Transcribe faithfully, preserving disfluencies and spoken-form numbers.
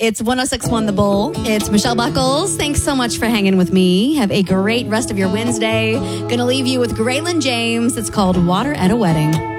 It's one oh six point one The Bull. It's Michelle Buckles. Thanks so much for hanging with me. Have a great rest of your Wednesday. Gonna leave you with Graylin James. It's called Water at a Wedding.